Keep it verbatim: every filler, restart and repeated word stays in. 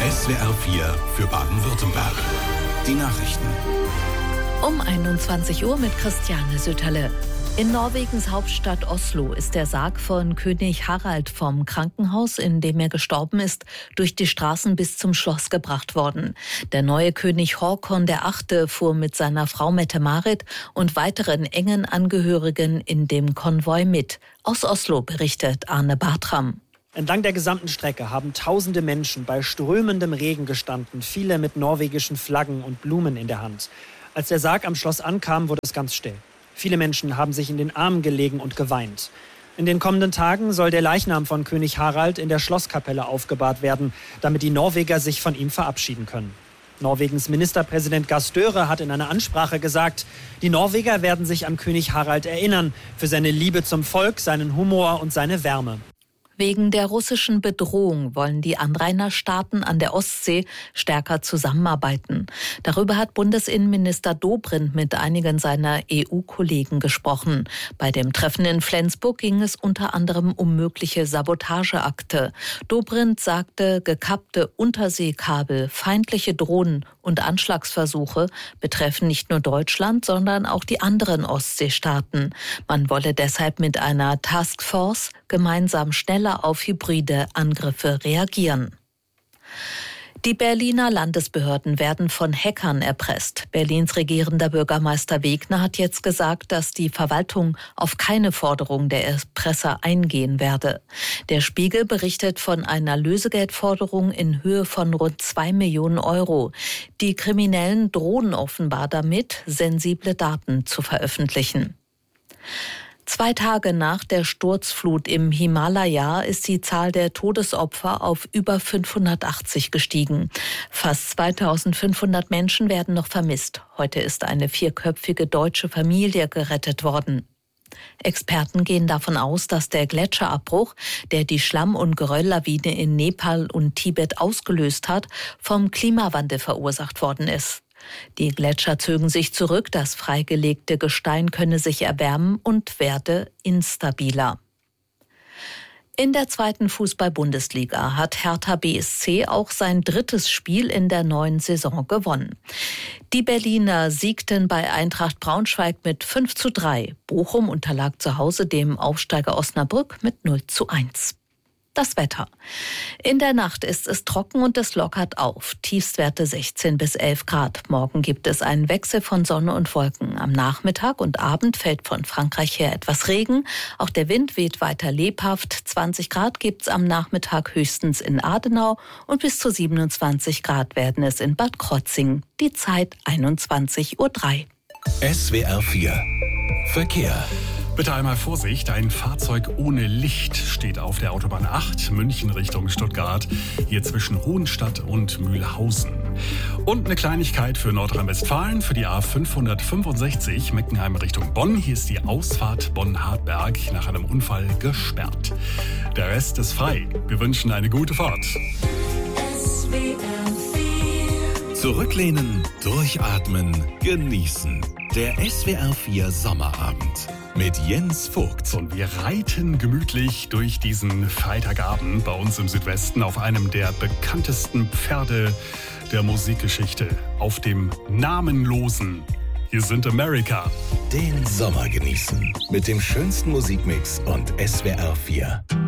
S W R vier für Baden-Württemberg. Die Nachrichten. Um einundzwanzig Uhr mit Christiane Sütterle. In Norwegens Hauptstadt Oslo ist der Sarg von König Harald vom Krankenhaus, in dem er gestorben ist, durch die Straßen bis zum Schloss gebracht worden. Der neue König Håkon der Achte fuhr mit seiner Frau Mette-Marit und weiteren engen Angehörigen in dem Konvoi mit. Aus Oslo berichtet Arne Bartram. Entlang der gesamten Strecke haben tausende Menschen bei strömendem Regen gestanden, viele mit norwegischen Flaggen und Blumen in der Hand. Als der Sarg am Schloss ankam, wurde es ganz still. Viele Menschen haben sich in den Armen gelegen und geweint. In den kommenden Tagen soll der Leichnam von König Harald in der Schlosskapelle aufgebahrt werden, damit die Norweger sich von ihm verabschieden können. Norwegens Ministerpräsident Gahr Støre hat in einer Ansprache gesagt, die Norweger werden sich an König Harald erinnern, für seine Liebe zum Volk, seinen Humor und seine Wärme. Wegen der russischen Bedrohung wollen die Anrainerstaaten an der Ostsee stärker zusammenarbeiten. Darüber hat Bundesinnenminister Dobrindt mit einigen seiner E U-Kollegen gesprochen. Bei dem Treffen in Flensburg ging es unter anderem um mögliche Sabotageakte. Dobrindt sagte, gekappte Unterseekabel, feindliche Drohnen und Anschlagsversuche betreffen nicht nur Deutschland, sondern auch die anderen Ostseestaaten. Man wolle deshalb mit einer Taskforce gemeinsam schneller auf hybride Angriffe reagieren. Die Berliner Landesbehörden werden von Hackern erpresst. Berlins regierender Bürgermeister Wegner hat jetzt gesagt, dass die Verwaltung auf keine Forderung der Erpresser eingehen werde. Der Spiegel berichtet von einer Lösegeldforderung in Höhe von rund zwei Millionen Euro. Die Kriminellen drohen offenbar damit, sensible Daten zu veröffentlichen. Zwei Tage nach der Sturzflut im Himalaya ist die Zahl der Todesopfer auf über fünfhundertachtzig gestiegen. Fast zweitausendfünfhundert Menschen werden noch vermisst. Heute ist eine vierköpfige deutsche Familie gerettet worden. Experten gehen davon aus, dass der Gletscherabbruch, der die Schlamm- und Gerölllawine in Nepal und Tibet ausgelöst hat, vom Klimawandel verursacht worden ist. Die Gletscher zögen sich zurück, das freigelegte Gestein könne sich erwärmen und werde instabiler. In der zweiten Fußball-Bundesliga hat Hertha B S C auch sein drittes Spiel in der neuen Saison gewonnen. Die Berliner siegten bei Eintracht Braunschweig mit fünf zu drei. Bochum unterlag zu Hause dem Aufsteiger Osnabrück mit null zu eins. Das Wetter. In der Nacht ist es trocken und es lockert auf. Tiefstwerte sechzehn bis elf Grad. Morgen gibt es einen Wechsel von Sonne und Wolken. Am Nachmittag und Abend fällt von Frankreich her etwas Regen. Auch der Wind weht weiter lebhaft. zwanzig Grad gibt's am Nachmittag höchstens in Adenau und bis zu siebenundzwanzig Grad werden es in Bad Krotzing. Die Zeit einundzwanzig Uhr drei. S W R vier Verkehr. Bitte einmal Vorsicht, ein Fahrzeug ohne Licht steht auf der Autobahn acht, München Richtung Stuttgart, hier zwischen Hohenstadt und Mühlhausen. Und eine Kleinigkeit für Nordrhein-Westfalen, für die A fünfhundertfünfundsechzig Meckenheim Richtung Bonn. Hier ist die Ausfahrt Bonn-Hartberg nach einem Unfall gesperrt. Der Rest ist frei. Wir wünschen eine gute Fahrt. S W R vier. Zurücklehnen, durchatmen, genießen. Der S W R vier Sommerabend mit Jens Vogt. Und wir reiten gemütlich durch diesen Freitagabend bei uns im Südwesten auf einem der bekanntesten Pferde der Musikgeschichte, auf dem Namenlosen. Hier sind America. Den Sommer genießen mit dem schönsten Musikmix und S W R vier.